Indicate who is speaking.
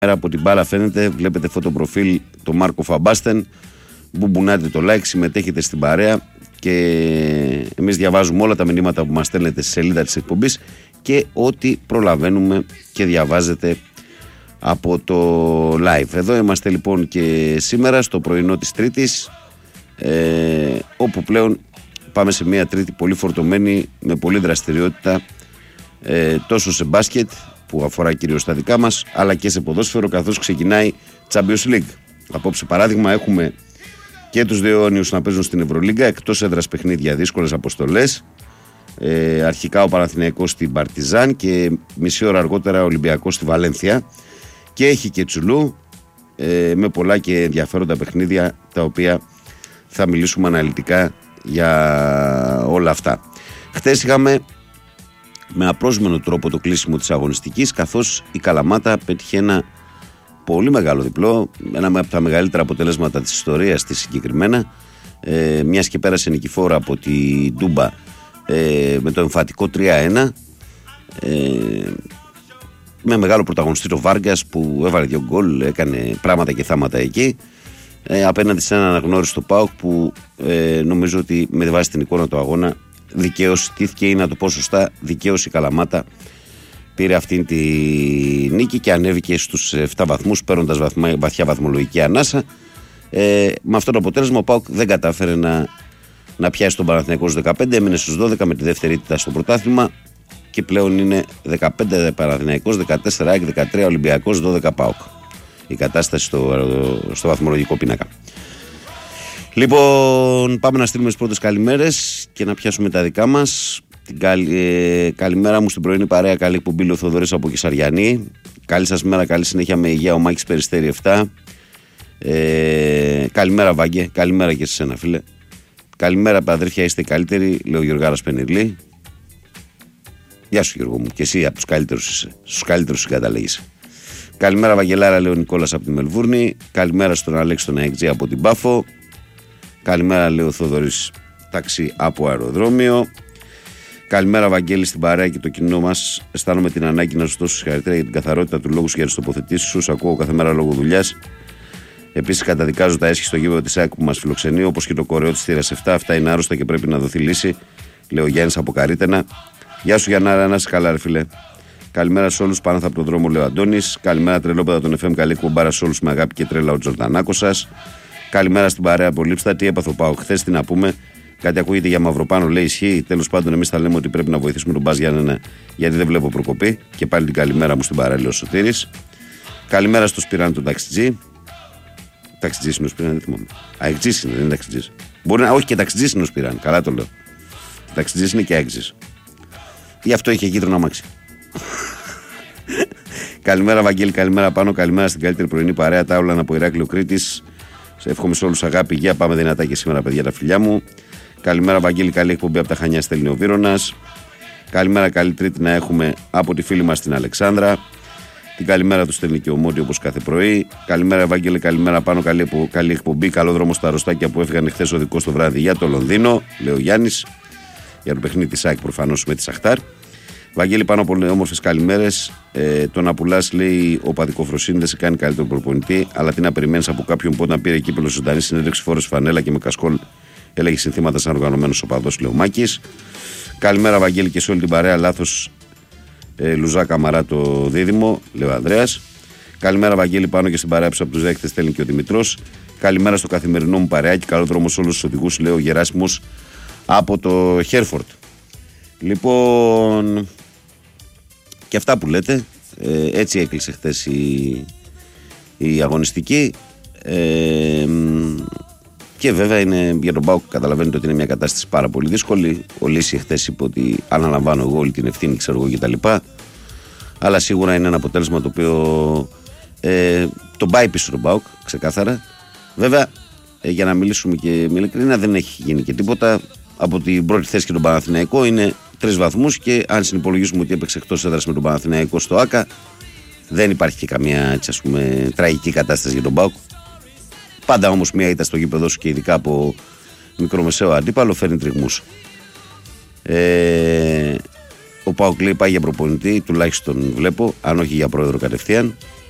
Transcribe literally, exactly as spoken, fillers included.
Speaker 1: Από την μπάλα φαίνεται, βλέπετε φωτοπροφίλ το Μάρκο Φαμπάστεν. Μπουμπουνάτε το like, συμμετέχετε στην παρέα και εμείς διαβάζουμε όλα τα μηνύματα που μας στέλνετε στη σελίδα της εκπομπής και ό,τι προλαβαίνουμε και διαβάζετε από το live. Εδώ είμαστε λοιπόν και σήμερα στο πρωινό της Τρίτης, ε, όπου πλέον πάμε σε μια Τρίτη πολύ φορτωμένη με πολλή δραστηριότητα, ε, τόσο σε μπάσκετ που αφορά κυρίως τα δικά μας, αλλά και σε ποδόσφαιρο, καθώς ξεκινάει Champions League. Απόψε παράδειγμα έχουμε και τους δύο αιώνιους να παίζουν στην Ευρωλίγκα, εκτός έδρας παιχνίδια, δύσκολες αποστολές. Ε, αρχικά ο Παναθηναϊκός στην Παρτιζάν και μισή ώρα αργότερα ο Ολυμπιακός στη Βαλένθια. Και έχει και Τσουλού, ε, με πολλά και ενδιαφέροντα παιχνίδια, τα οποία θα μιλήσουμε αναλυτικά για όλα αυτά. Χθες είχαμε με απρόσμενο τρόπο το κλείσιμο της αγωνιστικής, καθώς η Καλαμάτα πέτυχε ένα πολύ μεγάλο διπλό, ένα από τα μεγαλύτερα αποτελέσματα της ιστορίας της συγκεκριμένα, ε, μιας και πέρασε νικηφόρα από τη Ντούμπα ε, με το εμφατικό τρία ένα, ε, με μεγάλο πρωταγωνιστή το Βάργκας που έβαλε δύο γκολ, έκανε πράγματα και θάματα εκεί, ε, απέναντι σε έναν αναγνώριστο ΠΑΟΚ που ε, νομίζω ότι με βάση την εικόνα του αγώνα δικαίως τήθηκε, ή να το πω σωστά, δικαίως η Καλαμάτα πήρε αυτήν τη νίκη και ανέβηκε στους επτά βαθμούς, παίρνοντας βαθμα, βαθιά βαθμολογική ανάσα. Ε, με αυτό το αποτέλεσμα ο ΠΑΟΚ δεν κατάφερε να, να πιάσει τον Παναθηναϊκό στους δεκαπέντε, έμεινε στους δώδεκα με τη δεύτερη ήττα στο πρωτάθλημα και πλέον είναι δεκαπέντε Παναθηναϊκός, δεκατέσσερα ΑΕΚ, δεκατρία Ολυμπιακός, δώδεκα ΠΑΟΚ η κατάσταση στο, στο βαθμολογικό πίνακα. Λοιπόν, πάμε να στείλουμε τις πρώτες καλημέρες και να πιάσουμε τα δικά μας. Την καλη, ε, καλημέρα μου στην πρωινή παρέα, καλή εκπομπή, ο Θοδωρής από Κεσαριανή. Καλή σας μέρα, καλή συνέχεια με υγεία, ο Μάκης Περιστέρη επτά. Ε, καλημέρα Βάγκε, καλημέρα και σε εσένα φίλε. Καλημέρα αδέρφια, είστε οι καλύτεροι, λέει ο Γιωργάρας Πενιρλή. Γεια σου Γιώργο μου, και εσύ από τους καλύτερους είσαι, στους καλύτερους συγκαταλέγεις. Καλημέρα Βαγγελάρα, λέει ο Νικόλας από τη Μελβούρνη. Καλημέρα στον Αλέξη τον Αεκτζή από την Πάφο. Καλημέρα, λέει ο Θοδωρής τάξη από αεροδρόμιο. Καλημέρα, Βαγγέλη, στην παρέα και το κοινό μας. Αισθάνομαι την ανάγκη να σου δώσω συγχαρητήρια για την καθαρότητα του λόγου για τις τοποθετήσεις σου. Σου ακούω κάθε μέρα λόγω δουλειάς. Επίσης, καταδικάζω τα έσχη στο γήπεδο της ΑΕΚ που μας φιλοξενεί, όπως και το κορεό της θύρας επτά. Αυτά είναι άρρωστα και πρέπει να δοθεί λύση, λέει ο Γιάννης από Καρίτενα. Γεια σου, Γιάννα, να είσαι καλά, ρε φίλε. Καλημέρα σε όλους, πάνω από τον δρόμο, λέει ο Αντώνης. Καλημέρα, τρελόπεδα των εφ εμ, καλή κουμπάρα σε όλους με αγάπη και τρέλα, ο Τζορτανάκος σας. Καλημέρα στην παρέα από Λείψτα. Τι έπαθε ο ΠΑΟΚ χθες, τι να πούμε. Κάτι ακούγεται για Μαυροπάνο, λέει ισχύει. Τέλος πάντων, εμείς θα λέμε ότι πρέπει να βοηθήσουμε τον Μπάζ Γιάννενα, γιατί δεν βλέπω προκοπή. Και πάλι την καλημέρα μου στην παρέα, λέει ο Σωτήρης. Καλημέρα στο Σπυράν τον ταξιτζή. Ταξιτζή είναι ο Σπυράν, δεν θυμάμαι. Αεκτζή είναι, δεν είναι ταξιτζή. Μπορεί να, όχι και ταξιτζή είναι ο Σπυράν, καλά το λέω. Ταξιτζή είναι και αεκτζή. Γι' αυτό είχε κίτρινο αμάξι. Καλημέρα, Βαγγέλη, καλημέρα πάνω. Καλημέρα στην καλύτερη πρωινή παρέα. Τάουλαν από Ηράκλειο Κρήτης. Σε εύχομαι σε όλους αγάπη, υγεία. Πάμε δυνατά και σήμερα, παιδιά, τα φιλιά μου. Καλημέρα, Βαγγέλη, καλή εκπομπή από τα Χανιά, στέλνει ο Βύρονας. Καλημέρα, καλή Τρίτη να έχουμε από τη φίλη μας την Αλεξάνδρα. Την καλημέρα του στέλνει και ο Μότι όπως κάθε πρωί. Καλημέρα, Βαγγέλη, καλημέρα πάνω. Καλή, καλή εκπομπή. Καλό δρόμο στα αρρωστάκια που έφυγαν χθες οδικός το βράδυ για το Λονδίνο, λέει ο Γιάννης. Για το παιχνίδι της ΑΕΚ προφανώς με τη Σαχτάρ. Βαγγέλη, πάνω από όμορφες καλημέρες. Ε, το να πουλάς, λέει, ο Παδικοφροσύνη δεν σε κάνει καλύτερο προπονητή, αλλά τι να περιμένεις από κάποιον που όταν πήρε κύπελο ζωντανή συνέντευξη, φόρεσε φανέλα και με κασκόλ έλεγε συνθήματα σαν οργανωμένος οπαδός, λέει ο Μάκης. Καλημέρα, Βαγγέλη, και σε όλη την παρέα. Λάθος ε, Λουζά Καμαρά το δίδυμο, λέει ο Ανδρέας. Καλημέρα, Βαγγέλη, πάνω και στην παρέα από τους δέκτες, στέλνει και ο Δημητρός. Καλημέρα στο καθημερινό μου παρεάκι. Καλό δρόμο σε όλους τους οδηγούς, λέει ο Γεράσιμος από το Χέρφορντ. Λοιπόν, και αυτά που λέτε, ε, έτσι έκλεισε χθες η, η αγωνιστική, ε, και βέβαια είναι, για τον ΠΑΟΚ καταλαβαίνετε ότι είναι μια κατάσταση πάρα πολύ δύσκολη. Ο Λύση χθες είπε ότι αναλαμβάνω εγώ όλη την ευθύνη, ξέρω εγώ κτλ. Αλλά σίγουρα είναι ένα αποτέλεσμα το οποίο ε, τον πάει πίσω τον ΠΑΟΚ, ξεκάθαρα. Βέβαια, ε, για να μιλήσουμε και με ειλικρίνεια, δεν έχει γίνει και τίποτα. Από την πρώτη θέση και τον Παναθηναϊκό είναι τρεις βαθμούς και αν συνυπολογίσουμε ότι έπαιξε εκτός έδρας με τον Παναθηναϊκό στο ΆΚΑ, δεν υπάρχει και καμία, έτσι, ας πούμε, τραγική κατάσταση για τον ΠΑΟΚ. Πάντα όμως μία ήττα στο γήπεδο σου και ειδικά από μικρομεσαίο αντίπαλο φέρνει τριγμούς. Ε, ο ΠΑΟΚ, λέει, πάει για προπονητή, τουλάχιστον βλέπω, αν όχι για πρόεδρο κατευθείαν.